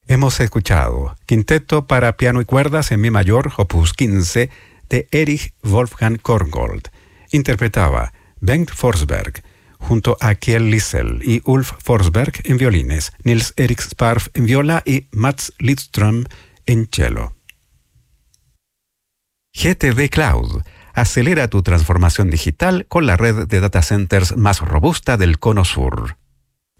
Hemos escuchado Quinteto para piano y cuerdas en mi mayor, opus 15, de Erich Wolfgang Korngold. Interpretaba Bengt Forsberg, junto a Kjell Lissel y Ulf Forsberg en violines, Nils Erik Sparf en viola y Mats Lidström en cello. GTD Cloud. Acelera tu transformación digital con la red de data centers más robusta del Cono Sur.